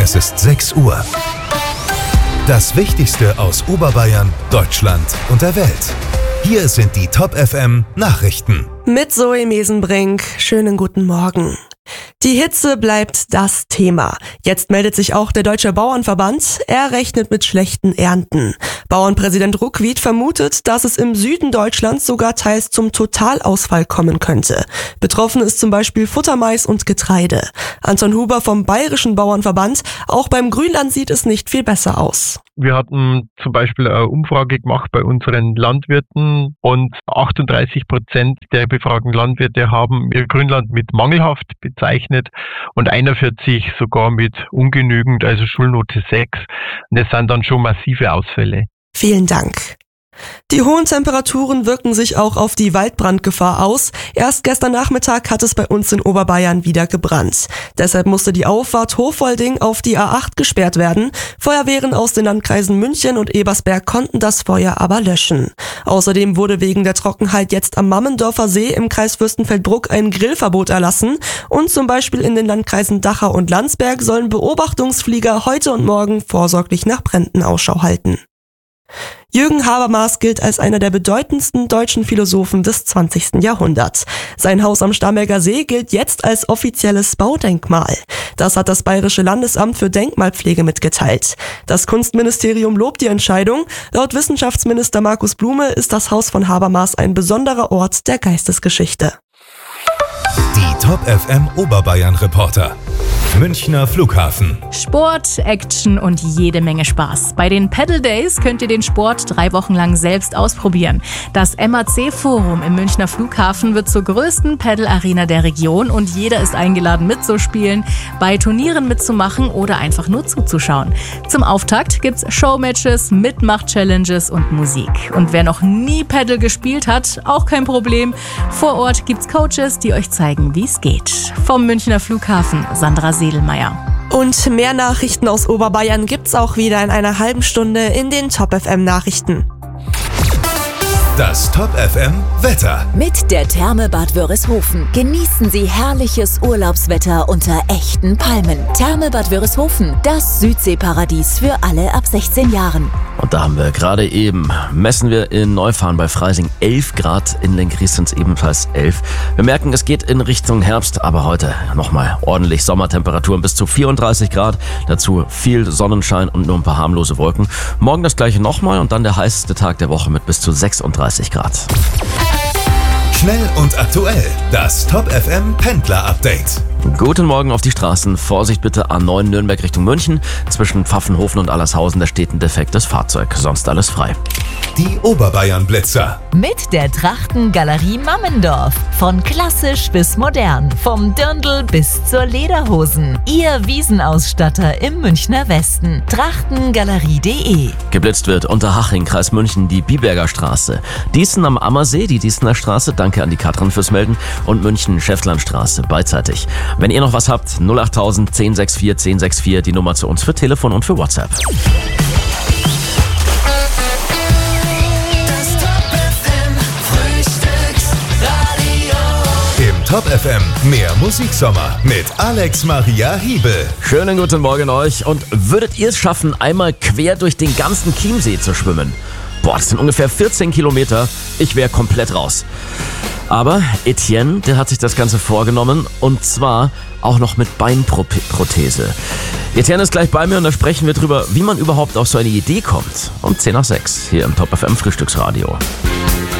Es ist 6 Uhr. Das Wichtigste aus Oberbayern, Deutschland und der Welt. Hier sind die Top FM Nachrichten. Mit Zoe Mesenbrink. Schönen guten Morgen. Die Hitze bleibt das Thema. Jetzt meldet sich auch der Deutsche Bauernverband. Er rechnet mit schlechten Ernten. Bauernpräsident Ruckwied vermutet, dass es im Süden Deutschlands sogar teils zum Totalausfall kommen könnte. Betroffen ist zum Beispiel Futtermais und Getreide. Anton Huber vom Bayerischen Bauernverband. Auch beim Grünland sieht es nicht viel besser aus. Wir hatten zum Beispiel eine Umfrage gemacht bei unseren Landwirten und 38% der befragten Landwirte haben ihr Grünland mit mangelhaft bezeichnet und 41 sogar mit ungenügend, also Schulnote 6. Und das sind dann schon massive Ausfälle. Vielen Dank. Die hohen Temperaturen wirken sich auch auf die Waldbrandgefahr aus. Erst gestern Nachmittag hat es bei uns in Oberbayern wieder gebrannt. Deshalb musste die Auffahrt Hofwolding auf die A8 gesperrt werden. Feuerwehren aus den Landkreisen München und Ebersberg konnten das Feuer aber löschen. Außerdem wurde wegen der Trockenheit jetzt am Mammendorfer See im Kreis Fürstenfeldbruck ein Grillverbot erlassen. Und zum Beispiel in den Landkreisen Dachau und Landsberg sollen Beobachtungsflieger heute und morgen vorsorglich nach Bränden Ausschau halten. Jürgen Habermas gilt als einer der bedeutendsten deutschen Philosophen des 20. Jahrhunderts. Sein Haus am Starnberger See gilt jetzt als offizielles Baudenkmal. Das hat das Bayerische Landesamt für Denkmalpflege mitgeteilt. Das Kunstministerium lobt die Entscheidung. Laut Wissenschaftsminister Markus Blume ist das Haus von Habermas ein besonderer Ort der Geistesgeschichte. Die Top FM Oberbayern Reporter. Münchner Flughafen. Sport, Action und jede Menge Spaß. Bei den Paddle Days könnt ihr den Sport 3 Wochen lang selbst ausprobieren. Das MAC Forum im Münchner Flughafen wird zur größten Paddle-Arena der Region und jeder ist eingeladen mitzuspielen, bei Turnieren mitzumachen oder einfach nur zuzuschauen. Zum Auftakt gibt's Showmatches, Mitmach-Challenges und Musik. Und wer noch nie Paddle gespielt hat, auch kein Problem. Vor Ort gibt's Coaches, die euch zeigen, wie es geht. Vom Münchner Flughafen, Sandra Sedelmeier. Und mehr Nachrichten aus Oberbayern gibt's auch wieder in einer halben Stunde in den Top FM Nachrichten. Das Top FM Wetter. Mit der Therme Bad Wörishofen genießen Sie herrliches Urlaubswetter unter echten Palmen. Therme Bad Wörishofen, das Südseeparadies für alle ab 16 Jahren. Und da haben wir gerade eben, messen wir in Neufahren bei Freising 11 Grad, in Lenggries sind es ebenfalls 11. Wir merken, es geht in Richtung Herbst, aber heute nochmal ordentlich Sommertemperaturen bis zu 34 Grad. Dazu viel Sonnenschein und nur ein paar harmlose Wolken. Morgen das gleiche nochmal und dann der heißeste Tag der Woche mit bis zu 36 Grad. Schnell und aktuell. Das Top FM Pendler Update. Guten Morgen auf die Straßen. Vorsicht bitte A9 Nürnberg Richtung München. Zwischen Pfaffenhofen und Allershausen, da steht ein defektes Fahrzeug. Sonst alles frei. Die Oberbayern Blitzer. Mit der Trachtengalerie Mammendorf. Von klassisch bis modern. Vom Dirndl bis zur Lederhosen. Ihr Wiesenausstatter im Münchner Westen. Trachtengalerie.de. Geblitzt wird Unterhaching, Kreis München, die Biberger Straße. Diessen am Ammersee, die Diessener Straße. Danke an die Katrin fürs Melden. Und München Schäftlandstraße beidseitig. Wenn ihr noch was habt, 08000 1064 1064, die Nummer zu uns für Telefon und für WhatsApp. Im Top FM mehr Musiksommer mit Alex Maria Hiebel. Schönen guten Morgen euch. Und würdet ihr es schaffen, einmal quer durch den ganzen Chiemsee zu schwimmen? Boah, das sind ungefähr 14 Kilometer. Ich wäre komplett raus. Aber Etienne, der hat sich das Ganze vorgenommen und zwar auch noch mit Beinprothese. Etienne ist gleich bei mir und da sprechen wir drüber, wie man überhaupt auf so eine Idee kommt. Um 10 nach 6 hier im Top FM Frühstücksradio.